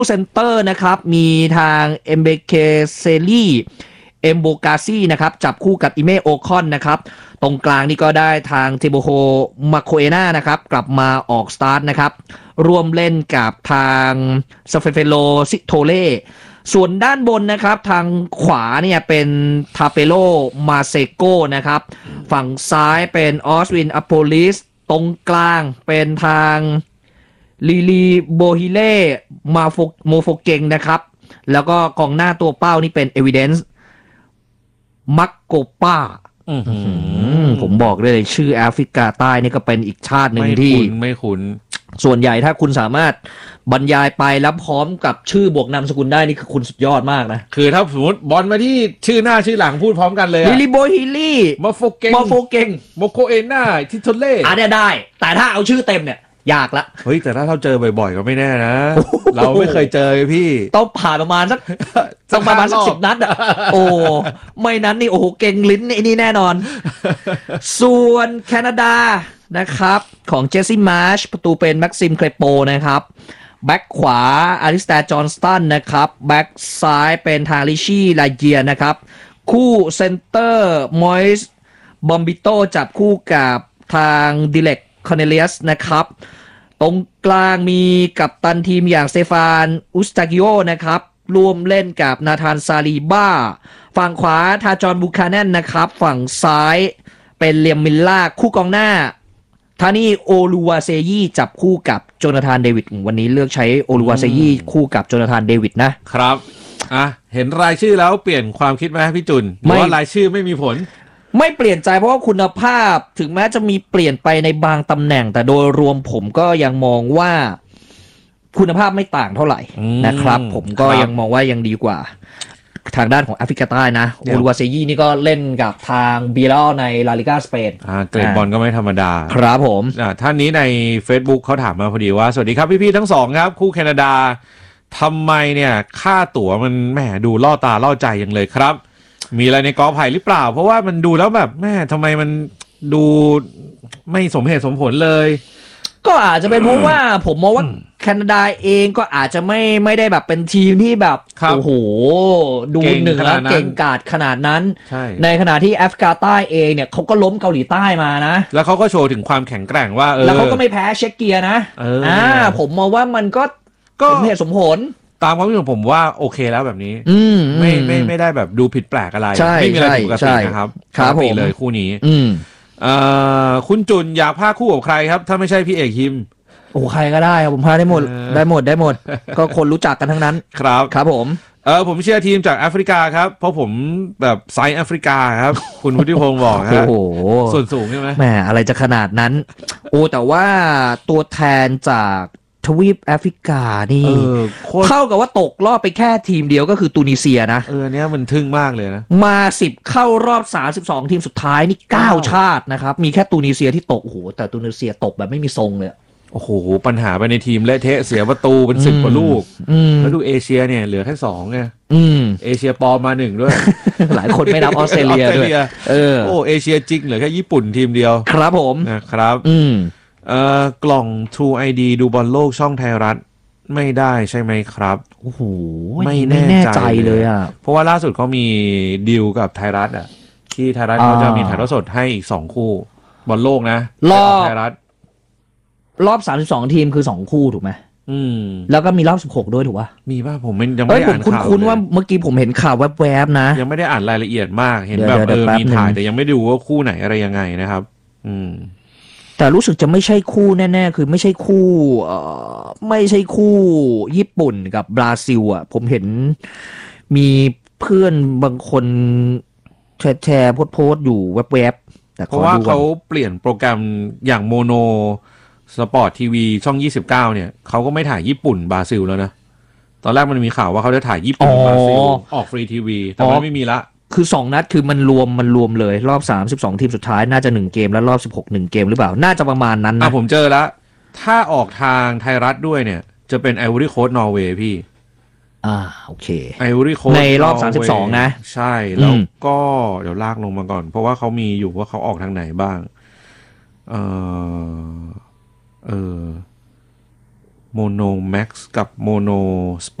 เซนเตอร์นะครับมีทางเอมเบเคเซลีเอมโบกาซีนะครับจับคู่กับอิเมโอคอนนะครับตรงกลางนี่ก็ได้ทางเทโบโฮมาโคเอนานะครับกลับมาออกสตาร์ทนะครับร่วมเล่นกับทางซาเฟเฟโลซิโตเล่ส่วนด้านบนนะครับทางขวาเนี่ยเป็นทาเปโลมาเซโกนะครับฝั่งซ้ายเป็นออสวินอโปลิสตรงกลางเป็นทางลีลีโบฮิเล่มาโมโฟเกงนะครับแล้วก็กองหน้าตัวเป้านี่เป็นเอวิเดนซ์มักโกป้าผมบอกเลยชื่อแอฟริกาใต้นี่ก็เป็นอีกชาติหนึ่งที่ไม่คุ้นส่วนใหญ่ถ้าคุณสามารถบรรยายไปแล้วพร้อมกับชื่อบวกนามสกุลได้นี่คือคุณสุดยอดมากนะคือถ้าสมมติบอลมาที่ชื่อหน้าชื่อหลังพูดพร้อมกันเลยลิลิโบฮิลี่มาโฟเกงโมโคเอน่าทิโทเล่เนี่ยได้แต่ถ้าเอาชื่อเต็มเนี่ยยากละเฮ้ยแต่ถ้าเราเจอบ่อยๆก็ไม่แน่นะเราไม่เคยเจอพี่ต้องผ่านประมาณสัก10 นัดอ่ะโอ้ไม่นั้นนี่โอ้โหเก่งลิ้นนี่แน่นอนส่วนแคนาดานะครับของเจสซี่มาร์ชประตูเป็นแม็กซิมเครโปนะครับแบ็คขวาอาริสตาจอห์นสตันนะครับแบ็คซ้ายเป็นทางลิชี่ลาเกียนะครับคู่เซนเตอร์มอยส์บอมบิโตจับคู่กับทางดิเล็กคอนเนเลียสนะครับตรงกลางมีกัปตันทีมอย่างสเตฟานอุสตากิโอนะครับร่วมเล่นกับนาธานซาลีบ้าฝั่งขวาทาจอนบูคาแนนนะครับฝั่งซ้ายเป็นเลียมมิลล่าคู่กองหน้าทานี่โอลูวาเซยีจับคู่กับโจนาธานเดวิดวันนี้เลือกใช้โอลูวาเซยีคู่กับโจนาธานเดวิดนะครับเห็นรายชื่อแล้วเปลี่ยนความคิดไหมพี่จุนเพราะว่ารายชื่อไม่มีผลไม่เปลี่ยนใจเพราะว่าคุณภาพถึงแม้จะมีเปลี่ยนไปในบางตำแหน่งแต่โดยรวมผมก็ยังมองว่าคุณภาพไม่ต่างเท่าไหร่นะครับผมก็ยังมองว่ายังดีกว่าทางด้านของแอฟริกาใต้นะโอลูวาเซยีนี่ก็เล่นกับทางบีลาในลาลิก้าสเปนเกรดบอลก็ไม่ธรรมดาครับผมท่านนี้ใน Facebook เขาถามมาพอดีว่าสวัสดีครับพี่ๆทั้งสองครับคู่แคนาดาทำไมเนี่ยค่าตั๋วมันแหมดูล่อตาล่อใจอย่างเลยครับมีอะไรในกอไผ่หรือเปล่าเพราะว่ามันดูแล้วแบบแม่ทำไมมันดูไม่สมเหตุสมผลเลยก็อาจจะเป็นเพราะว่าผมมองว่าแคนาดาเองก็อาจจะไม่ได้แบบเป็นทีมที่แบบโอ้โหดูหนึ่งแล้วเก่งกาจขนาดนั้นในขณะที่แอฟริกาใต้เองเนี่ยเขาก็ล้มเกาหลีใต้มานะแล้วเขาก็โชว์ถึงความแข็งแกร่งว่าแล้วเขาก็ไม่แพ้เช็กเกียนะผมมองว่ามันก็สมเหตุสมผลตามความคิดของผมว่าโอเคแล้วแบบนี้ไม่ได้แบบดูผิดแปลกอะไรไม่มีอะไรผิดปกตินะครับครับผมเลยคู่นี้คุณจุนอยากพาคู่กับใครครับถ้าไม่ใช่พี่เอกฮิมใครก็ได้ครับผมพาได้หมดก็คนรู้จักกันทั้งนั้นครับผมผมเชียร์ทีมจากแอฟริกาครับเพราะผมแบบไซส์แอฟริกาครับคุณวุฒิพงศ์บอกครับส่วนสูงใช่ไหมแหมอะไรจะขนาดนั้นแต่ว่าตัวแทนจากทวีปแอฟริกานี่เข้ากับว่าตกรอบไปแค่ทีมเดียวก็คือตูนิเซียนะเนี้ยมันทึ่งมากเลยนะมา10เข้ารอบ32ทีมสุดท้ายนี่9ชาตินะครับมีแค่ตูนิเซียที่ตกแต่ตูนิเซียตกแบบไม่มีทรงเลยปัญหาไปในทีมเละเทะเสียประตูเป็น10 กว่าลูกแล้วดูเอเชียเนี่ยเหลือแค่2ไงเอเชียปอมมา1ด้วยหลายคนไม่นับออสเตรเลียด้วยเอเชียจริงเหลือแค่ญี่ปุ่นทีมเดียวครับผมนะครับกล่อง True ID ดูบอลโลกช่องไทยรัฐไม่ได้ใช่ไหมครับไม่แน่ใจเลยอ่ะเพราะว่าล่าสุดเขามีดีลกับไทยรัฐที่ไทยรัฐเขาจะมีถ่ายทอดสดให้อีก2คู่บอลโลกนะไทยรัฐรอบ32ทีมคือ2คู่ถูกไหมแล้วก็มีรอบ16ด้วยถูกป่ะมีป่ะผมยังไม่ได้อ่านข่าวคุ้นว่าเมื่อกี้ผมเห็นข่าวแวบๆนะยังไม่ได้อ่านรายละเอียดมากเห็นแบบมีถ่ายแต่ยังไม่ดูว่าคู่ไหนอะไรยังไงนะครับแต่รู้สึกจะไม่ใช่คู่แน่ๆคือไม่ใช่คู่ญี่ปุ่นกับบราซิลอ่ะผมเห็นมีเพื่อนบางคนแชร์โพสต์อยู่แวบๆแต่เพราะว่าเขาเปลี่ยนโปรแกรมอย่างโมโนสปอร์ตทีวีช่อง29เนี่ยเขาก็ไม่ถ่ายญี่ปุ่นบราซิลแล้วนะตอนแรกมันมีข่าวว่าเขาจะถ่ายญี่ปุ่นบราซิลออกฟรีทีวีแต่ว่าไม่มีละคือ2นัดคือมันรวมเลยรอบ32ทีมสุดท้ายน่าจะ1เกมแล้วรอบ16 1เกมหรือเปล่าน่าจะประมาณนั้นนะผมเจอแล้วถ้าออกทางไทยรัฐด้วยเนี่ยจะเป็นไอวอรี่โค้สนอร์เวย์พี่โอเคไอวอรี่โค้สในรอบ32นะใช่แล้วก็เดี๋ยวลากลงมาก่อนเพราะว่าเขามีอยู่ว่าเขาออกทางไหนโมโนแม็กซ์กับโมโนส